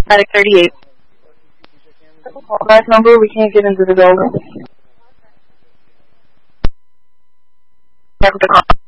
Attic 38. Last number, we can't get into the building. Have to call.